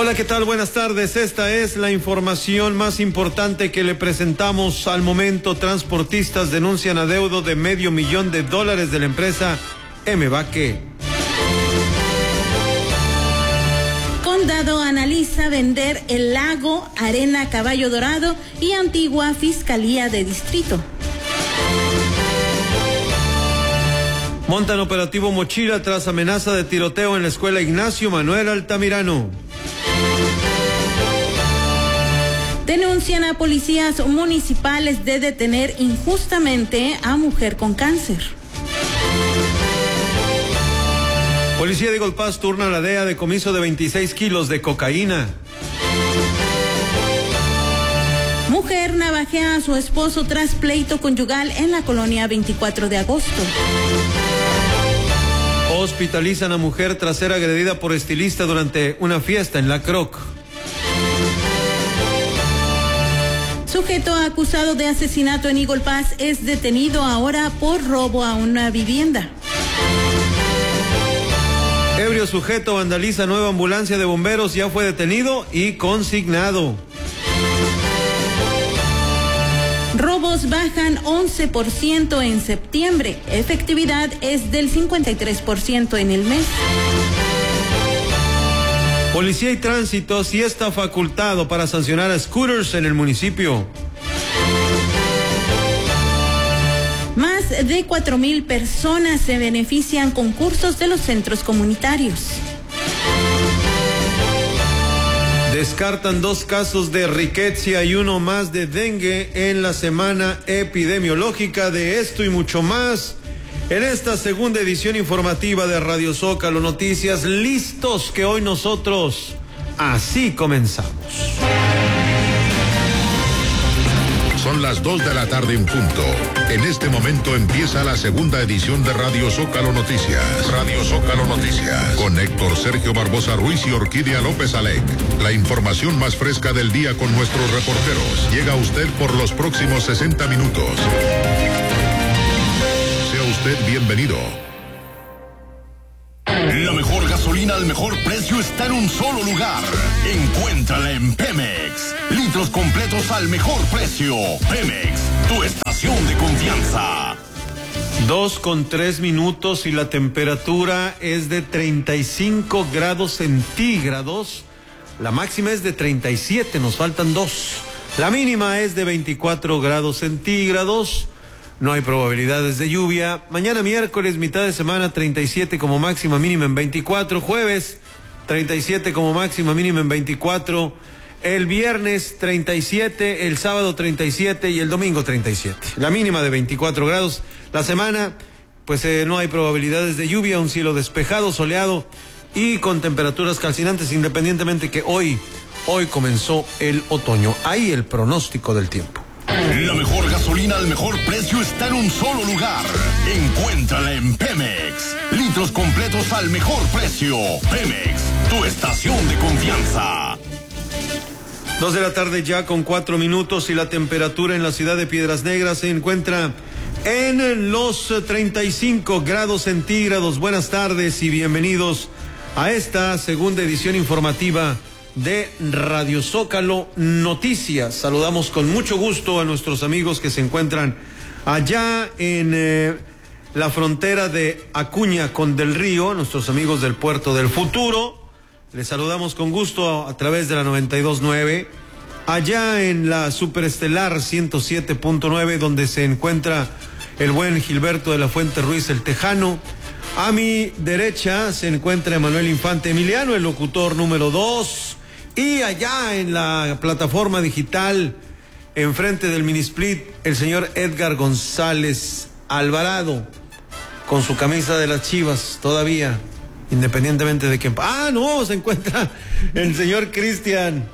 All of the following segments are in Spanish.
Hola, ¿qué tal? Buenas tardes. Esta es la información más importante que le presentamos al momento. Transportistas denuncian adeudo de $500,000 de la empresa MBAQUE. Condado analiza vender el lago, Arena Caballo Dorado y Antigua Fiscalía de Distrito. Montan operativo Mochila tras amenaza de tiroteo en la escuela Ignacio Manuel Altamirano. Denuncian a policías municipales de detener injustamente a mujer con cáncer. Policía de Eagle Pass turna a la DEA decomiso de 26 kilos de cocaína. Mujer navajea a su esposo tras pleito conyugal en la colonia 24 de agosto. Hospitalizan a mujer tras ser agredida por estilista durante una fiesta en La Croc. Sujeto acusado de asesinato en Eagle Pass es detenido ahora por robo a una vivienda. Ebrio sujeto vandaliza nueva ambulancia de bomberos, ya fue detenido y consignado. Robos bajan 11% en septiembre. Efectividad es del 53% en el mes. Policía y Tránsito sí está facultado para sancionar a scooters en el municipio. Más de 4,000 personas se benefician con cursos de los centros comunitarios. Descartan 2 casos de riqueza y 1 más de dengue en la semana epidemiológica. De esto y mucho más en esta segunda edición informativa de Radio Zócalo Noticias. Listos que hoy nosotros así comenzamos. Son las 2 de la tarde en punto. En este momento empieza la segunda edición de Radio Zócalo Noticias. Radio Zócalo Noticias. Con Héctor Sergio Barbosa Ruiz y Orquídea López Alec. La información más fresca del día con nuestros reporteros. Llega a usted por los próximos 60 minutos. Sea usted bienvenido. La mejor gasolina al mejor precio está en un solo lugar. Encuéntrala en Pemex. Litros completos al mejor precio. Pemex, tu estación de confianza. 2:03 y la temperatura es de 35 grados centígrados. La máxima es de 37, nos faltan 2. La mínima es de 24 grados centígrados. No hay probabilidades de lluvia. Mañana miércoles, mitad de semana, 37 como máxima, mínima en 24. Jueves, 37 como máxima, mínima en 24. El viernes, 37. El sábado, 37. Y el domingo, 37. La mínima de 24 grados. La semana, pues no hay probabilidades de lluvia. Un cielo despejado, soleado y con temperaturas calcinantes, independientemente que hoy comenzó el otoño. Ahí el pronóstico del tiempo. La mejor gasolina al mejor precio está en un solo lugar. Encuéntrala en Pemex. Litros completos al mejor precio. Pemex, tu estación de confianza. 2 de la tarde ya con 4 minutos y la temperatura en la ciudad de Piedras Negras se encuentra en los 35 grados centígrados. Buenas tardes y bienvenidos a esta segunda edición informativa de Radio Zócalo Noticias. Saludamos con mucho gusto a nuestros amigos que se encuentran allá en la frontera de Acuña con Del Río, nuestros amigos del Puerto del Futuro. Les saludamos con gusto a través de la 92.9, allá en la Superestelar 107.9, donde se encuentra el buen Gilberto de la Fuente Ruiz, el Tejano. A mi derecha se encuentra Emanuel Infante Emiliano, el locutor número 2. Y allá en la plataforma digital, enfrente del Minisplit, el señor Edgar González Alvarado, con su camisa de las Chivas, todavía, independientemente de que... ¡Ah, no! Se encuentra el señor Cristian.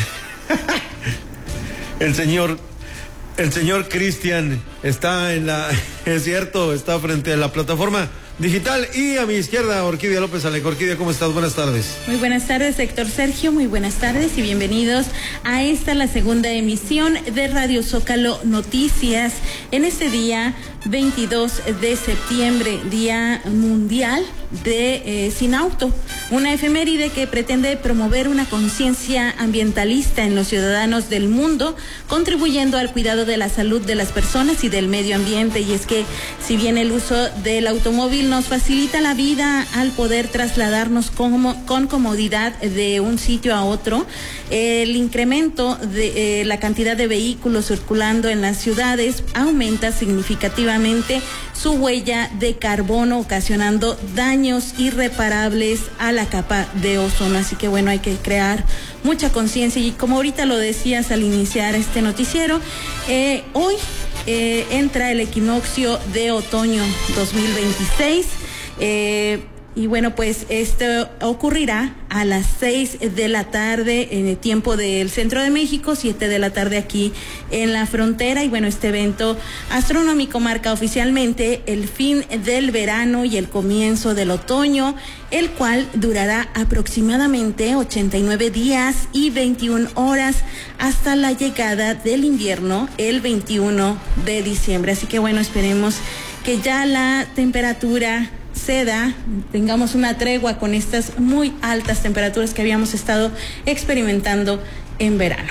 El señor Cristian está en la... Es cierto, está frente a la plataforma digital. Y a mi izquierda, Orquídea López Alec. Orquídea, ¿cómo estás? Buenas tardes. Muy buenas tardes, Héctor Sergio. Muy buenas tardes y bienvenidos a esta, la segunda emisión de Radio Zócalo Noticias. En este día 22 de septiembre, Día Mundial de Sin Auto, una efeméride que pretende promover una conciencia ambientalista en los ciudadanos del mundo, contribuyendo al cuidado de la salud de las personas y del medio ambiente. Y es que si bien el uso del automóvil nos facilita la vida al poder trasladarnos con comodidad de un sitio a otro, el incremento de la cantidad de vehículos circulando en las ciudades aumenta significativamente su huella de carbono, ocasionando daños irreparables a la capa de ozono. Así que bueno, hay que crear mucha conciencia, y como ahorita lo decías al iniciar este noticiero, hoy entra el equinoccio de otoño 2026, y bueno, pues esto ocurrirá a las 6 de la tarde en el tiempo del Centro de México, 7 de la tarde aquí en la frontera. Y bueno, este evento astronómico marca oficialmente el fin del verano y el comienzo del otoño, el cual durará aproximadamente 89 días y 21 horas hasta la llegada del invierno el 21 de diciembre. Así que bueno, esperemos que ya la temperatura ceda, tengamos una tregua con estas muy altas temperaturas que habíamos estado experimentando en verano.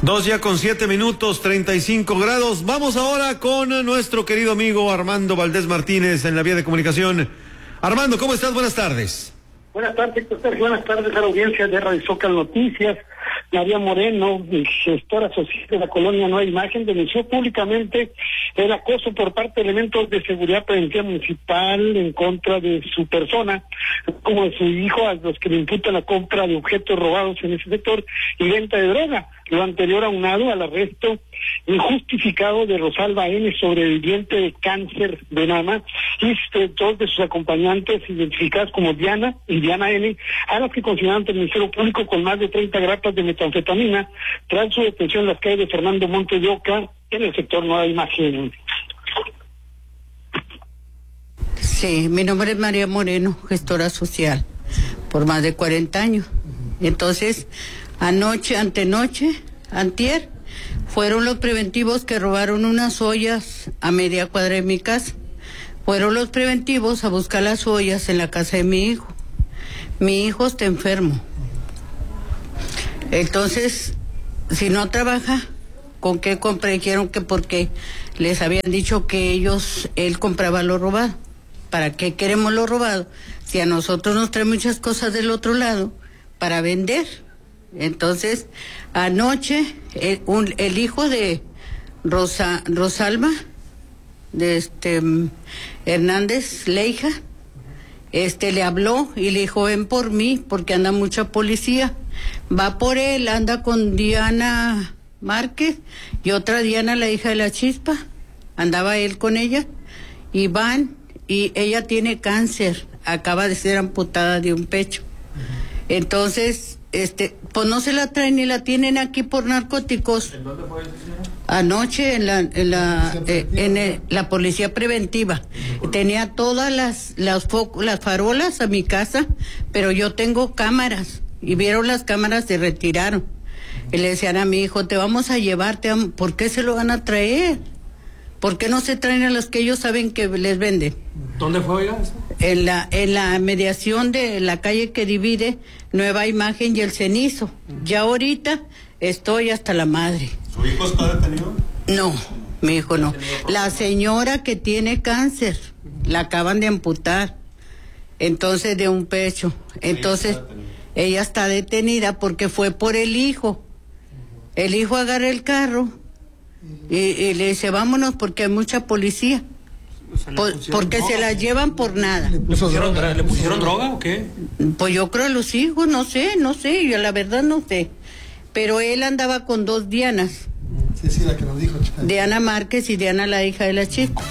2:07, 35 grados. Vamos ahora con nuestro querido amigo Armando Valdés Martínez en la vía de comunicación. Armando, ¿cómo estás? Buenas tardes. Buenas tardes, Sergio. Buenas tardes a la audiencia de Radio Zócalo Noticias. María Moreno, gestora social de la colonia Nueva Imagen, denunció públicamente el acoso por parte de elementos de seguridad preventiva municipal en contra de su persona, como de su hijo, a los que le imputan la compra de objetos robados en ese sector y venta de droga. Lo anterior aunado al arresto injustificado de Rosalba N., sobreviviente de cáncer de mama, y dos de sus acompañantes identificadas como Diana y Diana N., a las que consideraron ante el Ministerio Público con más de 30 grapas de metanfetamina, tras su detención en las calles de Fernando Montes de Oca, en el sector Nueva Imagen. Sí, mi nombre es María Moreno, gestora social, por más de 40 años. Entonces, antier, fueron los preventivos que robaron unas ollas a media cuadra de mi casa. Fueron los preventivos a buscar las ollas en la casa de mi hijo. Mi hijo está enfermo. Entonces, si no trabaja, ¿con qué compra? Dijeron que porque les habían dicho que él compraba lo robado. ¿Para qué queremos lo robado? Si a nosotros nos traen muchas cosas del otro lado para vender. Entonces, anoche, el hijo de Rosalba, de Hernández Leija, le habló y le dijo, ven por mí, porque anda mucha policía. Va por él, anda con Diana Márquez y otra Diana, la hija de la Chispa. Andaba él con ella y van, y ella tiene cáncer, acaba de ser amputada de un pecho. Entonces, pues no se la traen ni la tienen aquí por narcóticos. ¿En dónde fue, señora? Anoche en la policía preventiva. Tenía todas las farolas a mi casa, pero yo tengo cámaras, y vieron las cámaras, se retiraron. Y le decían a mi hijo, te vamos a llevar, ¿por qué se lo van a traer? ¿Por qué no se traen a los que ellos saben que les venden? ¿Dónde fue, oiga? En la mediación de la calle que divide Nueva Imagen y El Cenizo. Ya ahorita estoy hasta la madre. ¿Su hijo está detenido? No, mi hijo no. La señora que tiene cáncer, la acaban de amputar, entonces de un pecho. Entonces, ella está detenida porque fue por el hijo. El hijo agarra el carro y le dice, vámonos porque hay mucha policía. Porque se la llevan por nada. ¿Le pusieron droga o qué? Pues yo creo a los hijos, no sé, yo la verdad no sé. Pero él andaba con dos Dianas. Sí, la que nos dijo. Diana Márquez y Diana, la hija de la Chispa.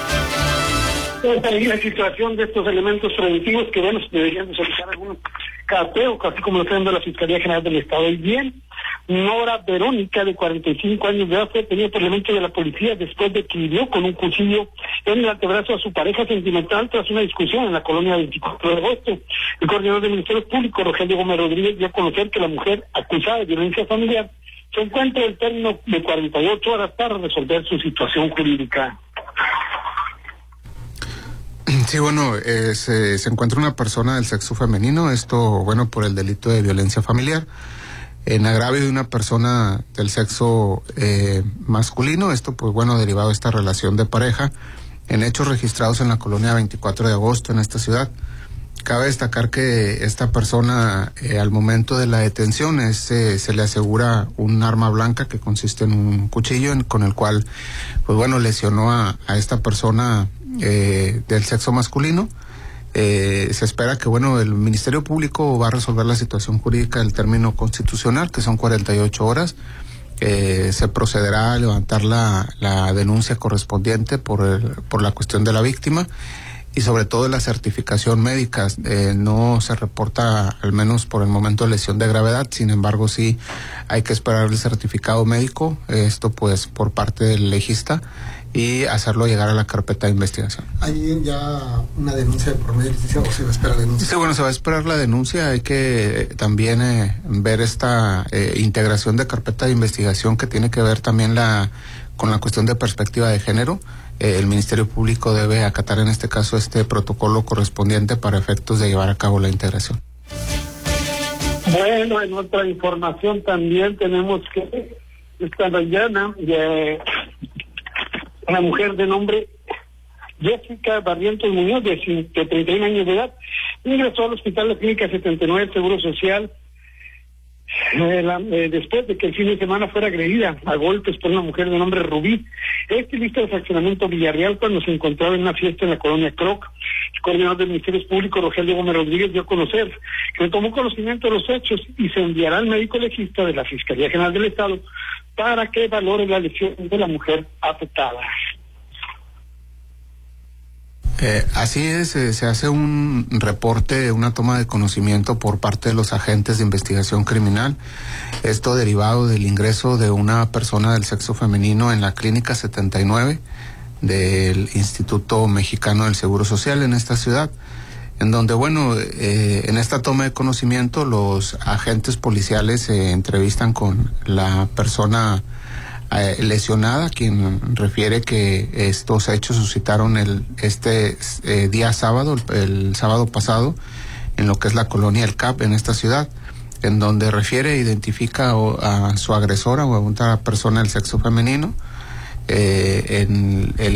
La situación de estos elementos preventivos que, bueno, deberían de solicitar algún cateo, así como lo está haciendo la Fiscalía General del Estado. Y bien, Nora Verónica, de 45 años de edad, fue detenida por elementos de la policía después de que hirió con un cuchillo en el antebrazo a su pareja sentimental tras una discusión en la colonia 24 de agosto. El coordinador del Ministerio Público, Rogelio Gómez Rodríguez, dio a conocer que la mujer acusada de violencia familiar se encuentra en término de 48 horas para resolver su situación jurídica. Sí, bueno, se encuentra una persona del sexo femenino, esto, bueno, por el delito de violencia familiar, en agravio de una persona del sexo masculino, esto, pues bueno, derivado de esta relación de pareja, en hechos registrados en la colonia 24 de agosto en esta ciudad. Cabe destacar que esta persona, al momento de la detención, se le asegura un arma blanca que consiste en un cuchillo con el cual, pues bueno, lesionó a esta persona del sexo masculino. Se espera que, bueno, el Ministerio Público va a resolver la situación jurídica del término constitucional, que son 48 horas. Se procederá a levantar la denuncia correspondiente por la cuestión de la víctima. Y sobre todo la certificación médica, no se reporta, al menos por el momento, lesión de gravedad. Sin embargo, sí hay que esperar el certificado médico, esto pues por parte del legista, y hacerlo llegar a la carpeta de investigación. ¿Hay ya una denuncia de por medio, licenciado, o se va a esperar la denuncia? Sí, bueno, se va a esperar la denuncia. Hay que también ver esta integración de carpeta de investigación que tiene que ver también con la cuestión de perspectiva de género. El Ministerio Público debe acatar en este caso este protocolo correspondiente para efectos de llevar a cabo la integración. Bueno, en otra información también tenemos que esta mañana una mujer de nombre Jessica Barrientos Muñoz, de 31 años de edad, ingresó al Hospital de Clínica 79 del Seguro Social después de que el fin de semana fuera agredida a golpes por una mujer de nombre Rubí, estilista del fraccionamiento Villarreal, cuando se encontraba en una fiesta en la colonia Croc. El coordinador del Ministerio Público, Rogelio Gómez Rodríguez, dio a conocer que tomó conocimiento de los hechos y se enviará al médico legista de la Fiscalía General del Estado para que valore la lesión de la mujer afectada. Así es, se hace un reporte, una toma de conocimiento por parte de los agentes de investigación criminal, esto derivado del ingreso de una persona del sexo femenino en la clínica 79 del Instituto Mexicano del Seguro Social en esta ciudad, en donde, bueno, en esta toma de conocimiento los agentes policiales se entrevistan con la persona lesionada, quien refiere que estos hechos suscitaron este día sábado, el sábado pasado, en lo que es la colonia El Cap en esta ciudad, en donde refiere, identifica a su agresora o a una persona del sexo femenino. En el